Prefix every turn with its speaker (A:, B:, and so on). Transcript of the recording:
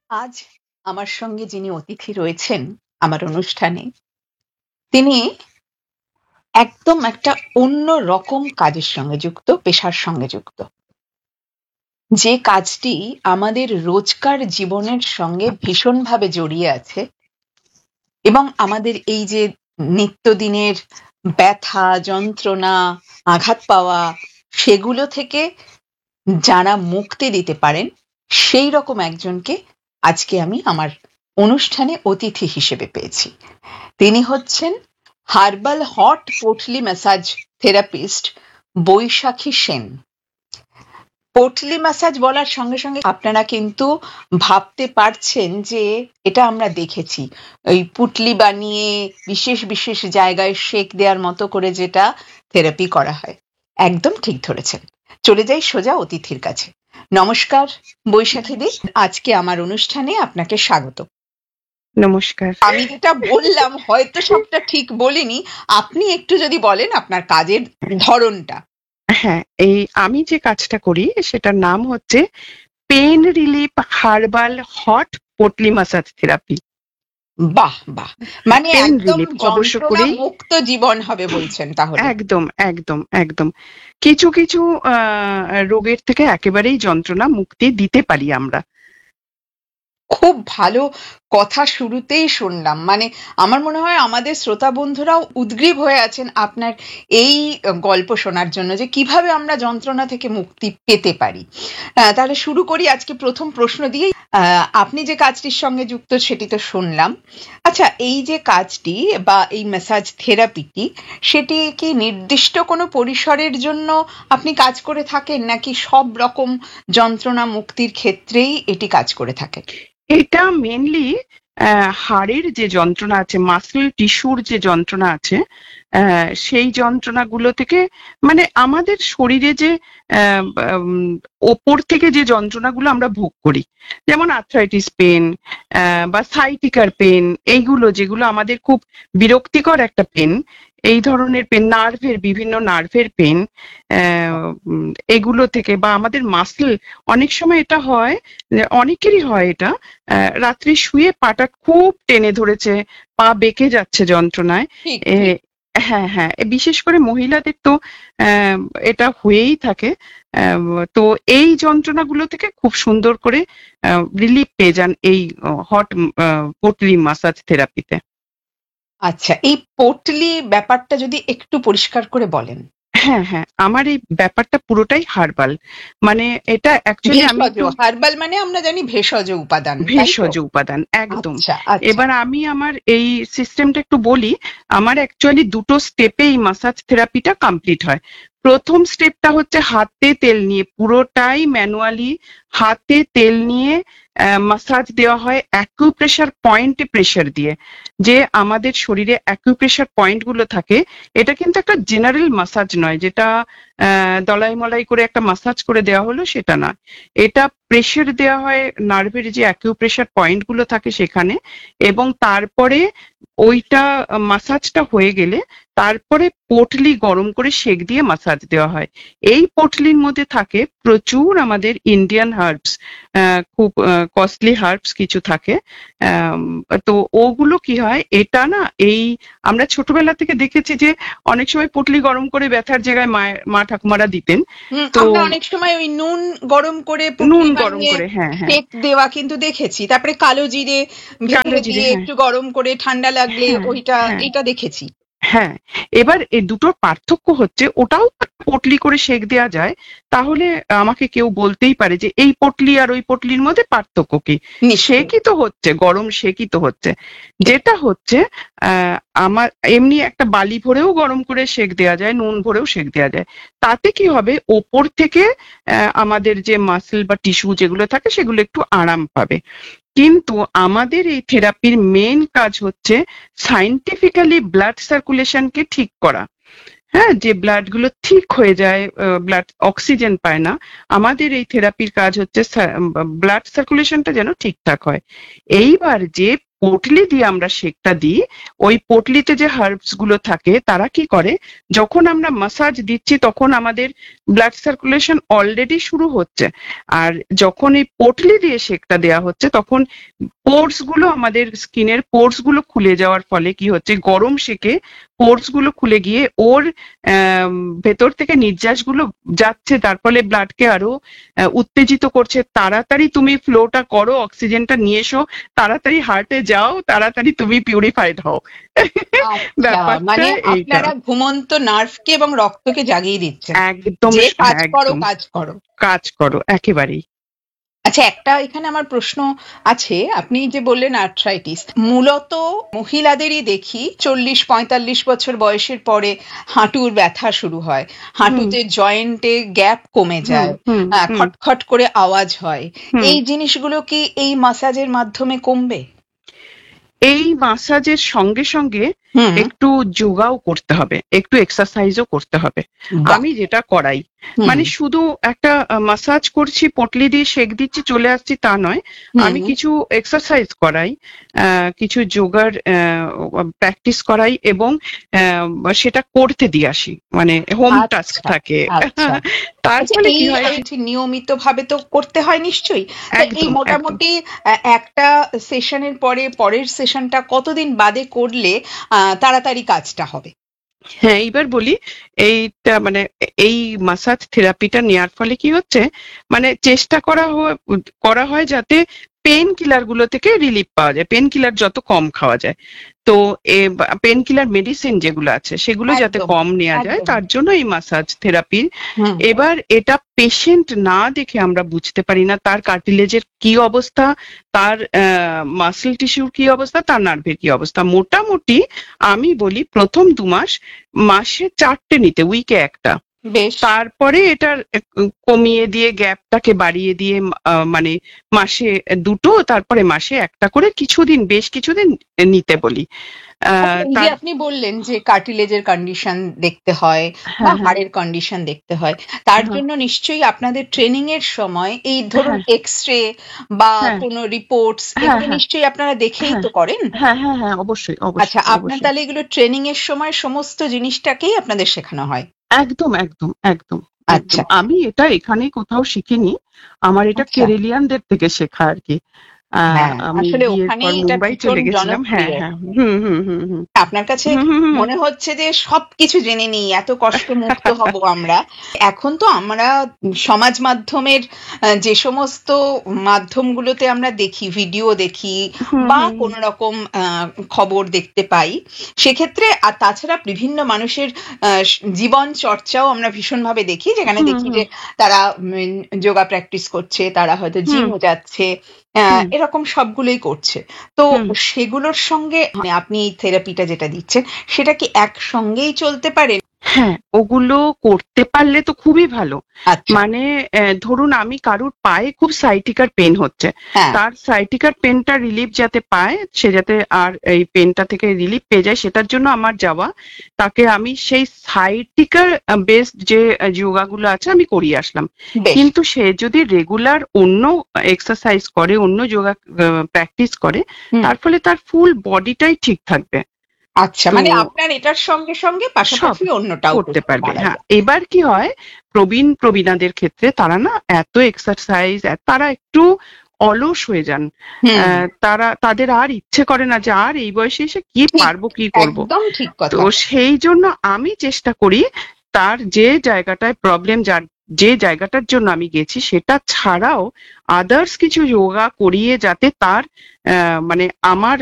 A: আজ আমার সঙ্গে যিনি অতিথি রয়েছেন আমার অনুষ্ঠানে, তিনি একদম একটা অন্য রকম কাজের সঙ্গে যুক্ত, পেশার সঙ্গে যুক্ত। যে কাজটি আমাদের রোজকার জীবনের সঙ্গে ভীষণভাবে জড়িয়ে আছে এবং আমাদের এই যে নিত্যদিনের ব্যথা, যন্ত্রণা, আঘাত পাওয়া, সেগুলো থেকে যারা মুক্তি দিতে পারেন, সেই রকম একজনকে আজকে আমি আমার অনুষ্ঠানে অতিথি হিসেবে পেয়েছি। তিনি হচ্ছেন herbal hot potli massage therapist বৈশাখী সেন। পোটলি ম্যাসাজ বলার সঙ্গে সঙ্গে আপনারা কিন্তু ভাবতে পারছেন যে এটা আমরা দেখেছি, ওই পুটলি বানিয়ে বিশেষ বিশেষ জায়গায় শেক দেওয়ার মতো করে যেটা থেরাপি করা হয়। একদম ঠিক ধরেছেন। চলে যাই সোজা অতিথির কাছে। নমস্কার বৈশাখী দি, আজকে আমার অনুষ্ঠানে আপনাকে স্বাগত।
B: নমস্কার।
A: আমি যেটা বললাম হয়তো সবটা ঠিক বলিনি, আপনি একটু যদি বলেন আপনার কাজের ধরনটা।
B: হ্যাঁ, আমি যে কাজটা করি সেটার নাম হচ্ছে pain relief herbal hot potli massage therapy.
A: বাহ বাহ, মানে
B: পেন
A: একদম
B: রিলিফ অবশ্য
A: যন্ত্রণা
B: করেই,
A: মুক্ত জীবন হবে বলছেন তাহলে।
B: একদম একদম একদম। কিছু কিছু রোগের থেকে একেবারেই যন্ত্রণা মুক্তি দিতে পারি আমরা।
A: খুব ভালো কথা শুরুতেই শুনলাম। মানে আমার মনে হয় আমাদের শ্রোতা বন্ধুরাও উদগ্রীব হয়ে আছেন আপনার এই গল্প শোনার জন্য, যে কিভাবে আমরা যন্ত্রণা থেকে মুক্তি পেতে পারি। তাহলে শুরু করি আজকে প্রথম প্রশ্ন দিয়ে। আপনি যে কাজটির সঙ্গে যুক্ত সেটি তো শুনলাম। আচ্ছা, এই যে কাজটি বা এই ম্যাসাজ থেরাপিটি, সেটি কি নির্দিষ্ট কোনো পরিসরের জন্য আপনি কাজ করে থাকেন, নাকি সব রকম যন্ত্রণা মুক্তির ক্ষেত্রেই এটি কাজ করে থাকে?
B: এটা মেনলি হাড়ের যে যন্ত্রণা আছে, মাসল টিস্যুর যে যন্ত্রণা আছে, সেই যন্ত্রণাগুলো থেকে, মানে আমাদের শরীরে যে ওপর থেকে যে যন্ত্রণাগুলো আমরা ভোগ করি, যেমন আর্থ্রাইটিস পেন বা সাইটিকার পেন, এইগুলো যেগুলো আমাদের খুব বিরক্তিকর একটা পেন, এই ধরনের পেন, বিভিন্ন নার্ভের পেন, এগুলো থেকে, বা আমাদের মাসল, অনেক সময় এটা হয়, অনেকেরই হয় এটা, রাত্রে শুয়ে পাটা খুব টেনে ধরেছে, পা বেঁকে যাচ্ছে যন্ত্রণায়।
A: ঠিক
B: এ,
A: ঠিক।
B: হ্যাঁ হ্যাঁ, বিশেষ করে মহিলাদের তো এটা হয়েই থাকে। তো এই যন্ত্রণাগুলো থেকে খুব সুন্দর করে রিলিফ পেয়ে যান এই হট পোটলি ম্যাসাজ থেরাপিতে।
A: আচ্ছা, এই পোটলি ব্যাপারটা যদি একটু পরিষ্কার করে বলেন।
B: হ্যাঁ হ্যাঁ, আমার এই ব্যাপারটা পুরোটাই হার্বাল, মানে এটা অ্যাকচুয়ালি আমি
A: ভেষজ,
B: একটু
A: হার্বাল মানে আমরা জানি ভেষজ উপাদান, তাই তো?
B: ভেষজ উপাদান, একদম।
A: আচ্ছা আচ্ছা।
B: এবার আমি আমার এই সিস্টেমটা একটু বলি। আমার অ্যাকচুয়ালি দুটো স্টেপে এই মাসাজ থেরাপিটা কমপ্লিট হয়। প্রথম স্টেপটা হচ্ছে হাতে তেল নিয়ে, পুরোটাই ম্যানুয়ালি হাতে তেল নিয়ে মাসাজ দেওয়া হয় অ্যাকুপ্রেশার পয়েন্টে প্রেশার দিয়ে। যে আমাদের শরীরে অ্যাকুপ্রেশার পয়েন্ট গুলো থাকে, এটা কিন্তু একটা জেনারেল মাসাজ নয়, যেটা দলাই মলাই করে একটা মাসাজ করে দেওয়া হলো, সেটা না। এটা প্রেশার দেওয়া হয় নার্ভের যে অ্যাকিউপ্রেশার পয়েন্ট গুলো থাকে সেখানে, এবং তারপরে ওইটা মাসাজটা হয়ে গেলে তারপরে পটলি গরম করে সেক দিয়ে মাসাজ দেওয়া হয়। এই পটলির মধ্যে থাকে প্রচুর আমাদের ইন্ডিয়ান হার্বস, খুব কস্টলি হার্বস কিছু থাকে। তো ওগুলো কি হয়, এটা না, এই আমরা ছোটবেলা থেকে দেখেছি যে অনেক সময় পটলি গরম করে ব্যথার জায়গায় মা ঠাকুমারা দিতেন। তো
A: আমরা অনেক সময় ওই নুন গরম করে
B: নুন
A: পুটলি
B: গরম
A: বানিয়ে
B: করে, হ্যাঁ হ্যাঁ,
A: সেক দেওয়া কিন্তু দেখেছি। তারপরে কালো জিরে
B: কালো
A: ভেতরে
B: জিরে,
A: দিয়ে
B: হ্যাঁ
A: একটু গরম করে ঠান্ডা লাগলে
B: হ্যাঁ
A: ওইটা,
B: হ্যাঁ
A: এটা দেখেছি।
B: হ্যাঁ। এবার এই দুটোর পার্থক্য হচ্ছে, ওটাও পটলি করে সেক দেওয়া যায়, তাহলে আমাকে কেউ বলতেই পারে যে এই পটলি আর ওই পটলির মধ্যে পার্থক্য কি?
A: নিশ্চয়ই।
B: সেকই তো হচ্ছে, গরম সেকই তো হচ্ছে। যেটা হচ্ছে, আহ আমার এমনি একটা বালি ভরেও গরম করে সেক দেওয়া যায়, নুন ভরেও সেক দেওয়া যায়। তাতে কি হবে, ওপর থেকে আমাদের যে মাসল বা টিস্যু যেগুলো থাকে সেগুলো একটু আরাম পাবে। কিন্তু আমাদের এই থেরাপির মেন কাজ হচ্ছে সায়েন্টিফিক্যালি ব্লাড সার্কুলেশনকে ঠিক করা। হ্যাঁ, যে ব্লাড গুলো ঠিক হয়ে যায়, ব্লাড অক্সিজেন পায় না, আমাদের এই থেরাপির কাজ হচ্ছে ব্লাড সার্কুলেশনটা যেন ঠিকঠাক হয়। এইবার যে পটলি দিয়ে আমরা শেকটা দিই, ওই পটলিতে যে হার্বস গুলো থাকে তারা কি করে, যখন আমরা মাসাজ দিচ্ছি তখন আমাদের ব্লাড সার্কুলেশন অলরেডি শুরু হচ্ছে, আর যখন এই পটলি দিয়ে শেকটা দেওয়া হচ্ছে তখন পোর্স গুলো, আমাদের স্কিনের পোর্স গুলো খুলে যাওয়ার ফলে কি হচ্ছে, গরম শেকে পোর্স গুলো খুলে গিয়ে ওর ভেতর থেকে নির্যাস গুলো যাচ্ছে, তার ফলে ব্লাডকে আরো উত্তেজিত করছে। তাড়াতাড়ি তুমি ফ্লোটা করো, অক্সিজেনটা নিয়ে এসো, তাড়াতাড়ি হার্টে যাও, তাড়াতাড়ি তুমি পিউরিফাইড হও।
A: আচ্ছা,
B: ব্যাপারটা
A: মানে
B: এইটা
A: আপনারা ঘুমন্ত নার্ভকে এবং রক্তকে জাগিয়ে দিচ্ছেন
B: একদম
A: যে কাজ করো,
B: একদম
A: কাজ করো।
B: কাজ করো একেবারেই।
A: আচ্ছা, একটা এখানে আমার প্রশ্ন আছে। আপনি যে বললেন আর্থ্রাইটিস, মূলত মহিলাদেরই দেখি 40-45 বছর বয়সের পরে হাঁটুর ব্যথা শুরু হয়, হাঁটুতে জয়েন্টে গ্যাপ কমে যায়, খটখট করে আওয়াজ হয়। এই জিনিসগুলো কি এই মাসাজের মাধ্যমে কমবে?
B: এই মাসাজের সঙ্গে সঙ্গে একটু যোগাও করতে হবে, একটু এক্সারসাইজও করতে হবে। আমি যেটা করাই, মানে শুধু একটা মাসাজ করছি, পটলি দিয়ে শেক দিচ্ছি, চলে আসছি তা নয়, আমি কিছু এক্সারসাইজ করাই, কিছু যোগার প্র্যাকটিস করাই এবং সেটা করতে দিয়ে আসি, মানে হোম টাস্ক থাকে। তার ফলে কি হয়,
A: নিয়মিত ভাবে তো করতে হয় নিশ্চয়ই। এই মোটামুটি একটা সেশনের পরে পরের সেশনটা কতদিন বাদে করলে তাড়াতাড়ি কাজটা হবে?
B: হ্যাঁ, এইবার বলি, এইটা মানে এই মাসাজ থেরাপিটা নেওয়ার ফলে কি হচ্ছে, মানে চেষ্টা করা হয় যাতে পেন কিলার গুলো থেকে রিলিফ পাওয়া যায়, পেন কিলার যত কম খাওয়া যায়। তো পেন কিলার মেডিসিন যেগুলো আছে সেগুলো যাতে কম নেওয়া যায়, তার জন্য এই মাসাজ থেরাপি। এবার এটা পেশেন্ট না দেখে আমরা বুঝতে পারি না তার কার্টিলেজের কি অবস্থা, তার মাসল টিস্যুর কি অবস্থা, তার নার্ভের কি অবস্থা। মোটামুটি আমি বলি প্রথম 2 মাস, মাসে 4টে নিতে, উইকে একটা, তারপরে এটার কমিয়ে দিয়ে গ্যাপটাকে বাড়িয়ে দিয়ে মানে মাসে 2টো, তারপরে মাসে একটা করে কিছুদিন, বেশ কিছুদিন নিতে বলি।
A: আপনি বললেন যে কার্টিলেজের কন্ডিশন দেখতে হয় বা হাড়ের কন্ডিশন দেখতে হয়, তার জন্য নিশ্চয়ই আপনাদের ট্রেনিং এর সময় এই ধরুন এক্সরে বা কোনো রিপোর্টস, এগুলো নিশ্চয়ই আপনারা দেখেই তো করেন।
B: হ্যাঁ হ্যাঁ হ্যাঁ, অবশ্যই অবশ্যই।
A: আচ্ছা, আপনার তাহলে এগুলো ট্রেনিং এর সময় সমস্ত জিনিসটাকেই আপনাদের শেখানো হয়?
B: একদম একদম একদম। আচ্ছা, আমি এটা এখানে কোথাও শিখিনি, আমার এটা কেরেলিয়ানদের থেকে শেখা আর কি। আমি মুম্বাই চলে গেছিলাম। হ্যাঁ হ্যাঁ।
A: আপনার কাছে মনে হচ্ছে যে সবকিছু জেনে নিই, এত কষ্ট মুক্ত হব আমরা। এখন তো আমরা সমাজ মাধ্যমের যে সমস্ত মাধ্যমগুলোতে আমরা দেখি, ভিডিও দেখি বা কোন রকম খবর দেখতে পাই, সেক্ষেত্রে আর তাছাড়া বিভিন্ন মানুষের জীবন চর্চাও আমরা ভীষণভাবে দেখি, যেখানে দেখি যে তারা যোগা প্র্যাকটিস করছে, তারা হয়তো জিমও যাচ্ছে, এরকম সবগুলোই করছে। তো সেগুলোর সঙ্গে আপনি এই থেরাপিটা যেটা দিচ্ছেন সেটা কি একসঙ্গেই চলতে পারে?
B: হ্যাঁ, ওগুলো করতে পারলে তো খুবই ভালো। মানে ধরুন আমি কারুর পায়ে খুব সাইটিকার পেন হচ্ছে, তার সাইটিকার পেনটা রিলিফ যাতে পায়, সে যাতে আর এই পেনটা থেকে রিলিফ পেয়ে যায়, সেটার জন্য আমার যাওয়া, তাকে আমি সেই সাইটিকার বেসড যে যোগাগুলো আছে আমি করিয়ে আসলাম। কিন্তু সে যদি রেগুলার অন্য এক্সারসাইজ করে, অন্য যোগা প্র্যাকটিস করে, তার ফলে তার ফুল বডিটাই ঠিক থাকবে।
A: আচ্ছা, মানে আপনার এটার সঙ্গে সঙ্গে পাশাপাশি অন্যটাও
B: করতে পারবে। হ্যাঁ, এবার কি হয়, প্রবীণাদের ক্ষেত্রে তারা না এত এক্সারসাইজ, তারা একটু অলস হয়ে যান, তাদের আর ইচ্ছে করে না যে আর এই বয়সে এসে কি পারবো, কি করবো। তো সেই জন্য আমি চেষ্টা করি তার যে জায়গাটায় প্রবলেম, যে জায়গাটার জন্য আমি গেছি সেটা ছাড়াও আদার্স কিছু যোগা করিয়ে যাতে তার মানে আমার